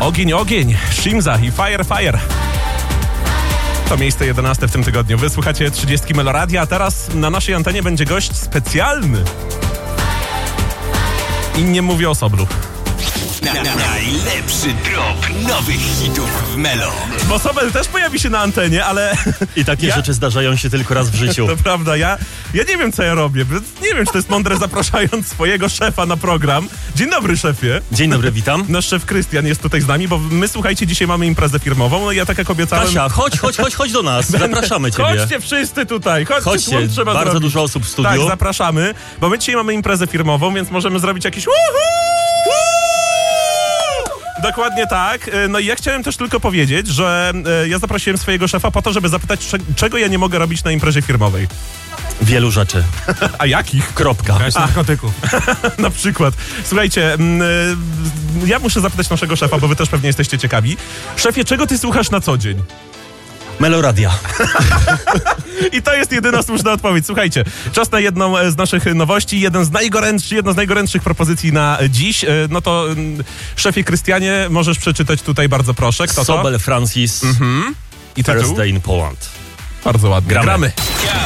Ogień, ogień, Shimza i Fire, fire. To miejsce 11 w tym tygodniu. Wysłuchacie 30 Meloradia, a teraz na naszej antenie będzie gość specjalny. I nie mówię o Soblu. Najlepszy drop nowych hitów w Melo. Bo Sobel też pojawi się na antenie, ale... I takie rzeczy zdarzają się tylko raz w życiu. To prawda, ja nie wiem, co ja robię. Nie wiem, czy to jest mądre, zapraszając swojego szefa na program. Dzień dobry, szefie. Dzień dobry, witam. Nasz szef Krystian jest tutaj z nami, bo my, słuchajcie, dzisiaj mamy imprezę firmową. No ja tak jak obiecałem... Kasia, chodź do nas. Zapraszamy ciebie. Chodźcie wszyscy tutaj. Chodźcie, trzeba bardzo zrobić. dużo osób w studiu. Tak, zapraszamy, bo my dzisiaj mamy imprezę firmową, więc możemy zrobić jakiś Dokładnie tak. No i ja chciałem też tylko powiedzieć, że ja zaprosiłem swojego szefa po to, żeby zapytać, czego ja nie mogę robić na imprezie firmowej. Wielu rzeczy. A jakich? Kropka. Narkotyków. Na przykład. Słuchajcie, ja muszę zapytać naszego szefa, bo wy też pewnie jesteście ciekawi. Szefie, czego ty słuchasz na co dzień? Meloradia. I to jest jedyna słuszna odpowiedź. Słuchajcie, czas na jedną z naszych nowości, jedna z najgorętszych propozycji na dziś. No to szefie Krystianie, możesz przeczytać tutaj, bardzo proszę. Kto to? Sobel Francis. I tytuł? First Day in Poland. Bardzo ładnie. Gramy.